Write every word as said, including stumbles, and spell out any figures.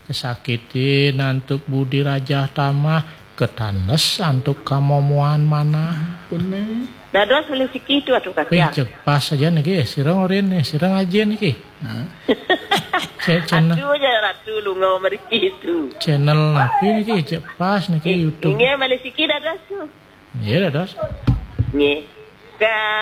kesakitin antuk budi raja tamah ketanes antuk kamomuan mana Bener. Dados beli sikitu atuh Pih kakek. cek pas aja nih sirang orin nih sirang aja nih channel Aduh ya ratu lu ngomong begitu. channel napi nih cek pas nih YouTube Ini beli sikit dados tuh. iya dah Nggih. Ka